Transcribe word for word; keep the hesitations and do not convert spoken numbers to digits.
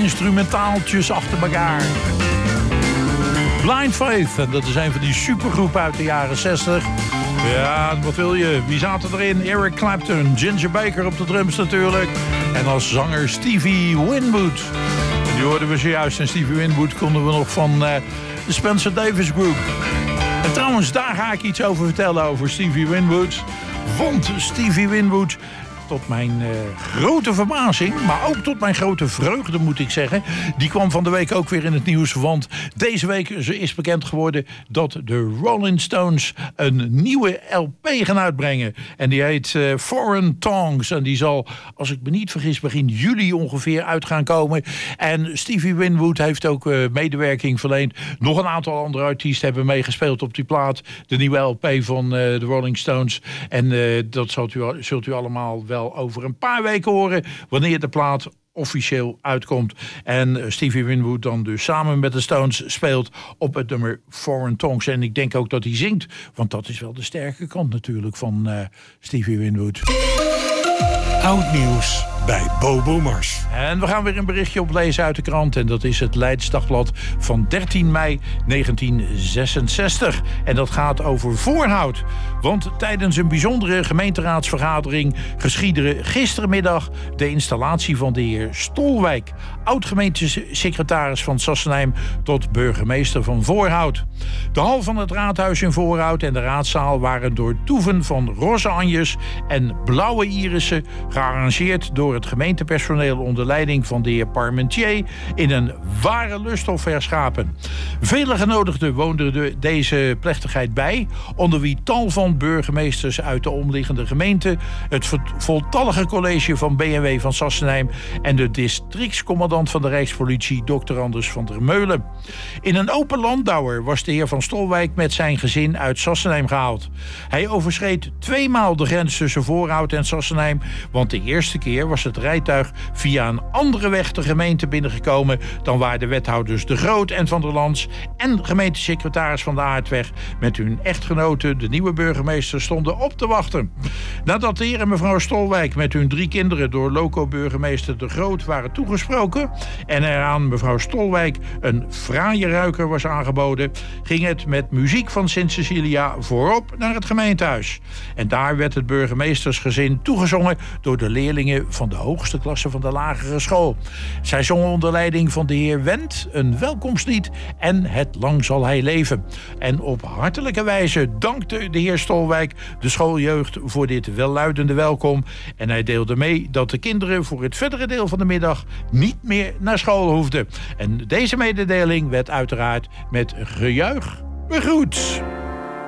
instrumentaaltjes achter elkaar. Blind Faith, en dat is een van die supergroepen uit de jaren zestig. Ja, wat wil je? Wie zaten erin? Eric Clapton, Ginger Baker op de drums natuurlijk. En als zanger Stevie Winwood. En die hoorden we zojuist. En Stevie Winwood konden we nog van uh, de Spencer Davis Group. En trouwens, daar ga ik iets over vertellen over Stevie Winwood. Want Stevie Winwood, tot mijn uh, grote verbazing, maar ook tot mijn grote vreugde moet ik zeggen, die kwam van de week ook weer in het nieuws. Want deze week is bekend geworden dat de Rolling Stones een nieuwe L P gaan uitbrengen. En die heet uh, Foreign Tongues. En die zal, als ik me niet vergis, begin juli ongeveer uit gaan komen. En Stevie Winwood heeft ook uh, medewerking verleend. Nog een aantal andere artiesten hebben meegespeeld op die plaat. De nieuwe L P van uh, de Rolling Stones. En uh, dat zult u, zult u allemaal wel over een paar weken horen wanneer de plaat officieel uitkomt. En Stevie Winwood dan dus samen met de Stones speelt op het nummer Foreign Tongues. En ik denk ook dat hij zingt, want dat is wel de sterke kant natuurlijk van uh, Stevie Winwood. Oud nieuws bij Bobo Mars. En we gaan weer een berichtje oplezen uit de krant. En dat is het Leids Dagblad van dertien mei negentien zesenzestig. En dat gaat over Voorhout. Want tijdens een bijzondere gemeenteraadsvergadering geschiedde gistermiddag de installatie van de heer Stolwijk, oud-gemeentesecretaris van Sassenheim tot burgemeester van Voorhout. De hal van het raadhuis in Voorhout en de raadzaal waren door toeven van roze anjes en blauwe irissen gearrangeerd door het gemeentepersoneel onder leiding van de heer Parmentier in een ware lusthof herschapen. Vele genodigden woonden de, deze plechtigheid bij, onder wie tal van burgemeesters uit de omliggende gemeente, het voltallige college van B M W van Sassenheim en de districtscommandant van de Rijkspolitie, dokter Anders van der Meulen. In een open landauer was de heer van Stolwijk met zijn gezin uit Sassenheim gehaald. Hij overschreed tweemaal de grens tussen Voorhout en Sassenheim, want de eerste keer was het rijtuig via een andere weg de gemeente binnengekomen dan waar de wethouders De Groot en Van der Lans en gemeentesecretaris van de Aardweg met hun echtgenoten, de nieuwe burgemeester, stonden op te wachten. Nadat de heer en mevrouw Stolwijk met hun drie kinderen door loco-burgemeester De Groot waren toegesproken en er aan mevrouw Stolwijk een fraaie ruiker was aangeboden, ging het met muziek van Sint Cecilia voorop naar het gemeentehuis. En daar werd het burgemeestersgezin toegezongen door de leerlingen van de hoogste klasse van de lagere school. Zij zongen onder leiding van de heer Wendt een welkomstlied en Het Lang Zal Hij Leven. En op hartelijke wijze dankte de heer Stolwijk de schooljeugd voor dit welluidende welkom. En hij deelde mee dat de kinderen voor het verdere deel van de middag niet meer naar school hoefden. En deze mededeling werd uiteraard met gejuich begroet.